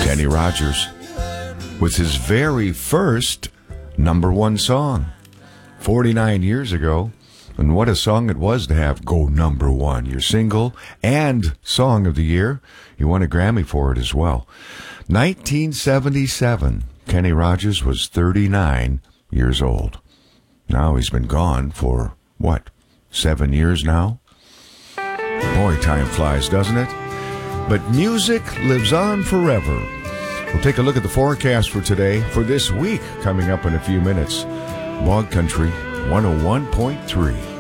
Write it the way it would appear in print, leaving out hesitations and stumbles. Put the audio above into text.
Kenny Rogers with his very first #1 song 49 years ago. And what a song it was to have go #1, your single and song of the year. You won a Grammy for it as well. 1977, Kenny Rogers was 39 years old. Now he's been gone for, 7 years now? Boy, time flies, doesn't it? But music lives on forever. We'll take a look at the forecast for today, for this week, coming up in a few minutes. Log Country 101.3.